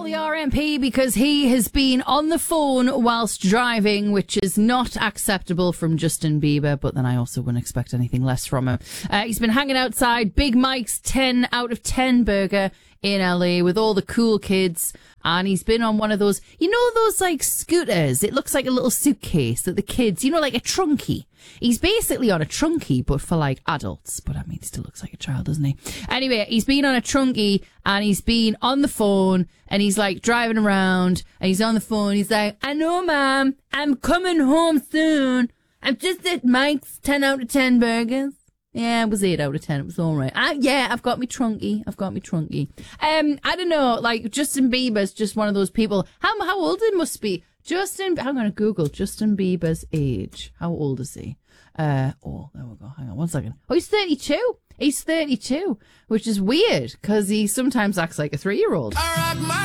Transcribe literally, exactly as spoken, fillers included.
the R M P because he has been on the phone whilst driving, which is not acceptable from Justin Bieber, but then I also wouldn't expect anything less from him. Uh, he's been hanging outside Big Mike's ten out of ten burger in L A with all the cool kids, and he's been on one of those, you know, those like scooters. It looks like a little suitcase that the kids, you know, like a trunky. He's basically on a trunky, but for like adults. But I mean, he still looks like a child, doesn't he? Anyway, he's been on a trunky and he's been on the phone and he's like driving around and he's on the phone. He's like, I know, Mom, I'm coming home soon. I'm just at Mike's ten out of ten burgers. Yeah, it was eight out of ten. It was all right. I, yeah, I've got me trunky. I've got me trunky. Um, I don't know. Like Justin Bieber's just one of those people. How how old it must be? Justin. I'm gonna Google Justin Bieber's age. How old is he? Uh oh, there we go. Hang on one second. Oh, he's thirty-two. He's thirty-two, which is weird because he sometimes acts like a three-year-old. I rock my